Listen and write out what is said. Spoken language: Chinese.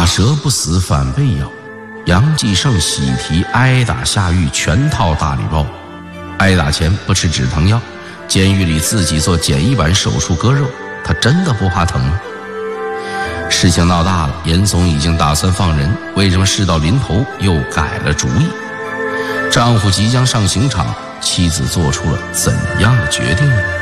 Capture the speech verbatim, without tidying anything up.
蛇不死反被咬，杨继盛喜提挨打下狱，全套大礼包。挨打前不吃止疼药，监狱里自己做简易版手术割肉，他真的不怕疼吗？事情闹大了，严嵩已经打算放人，为什么事到临头又改了主意？丈夫即将上刑场，妻子做出了怎样的决定呢？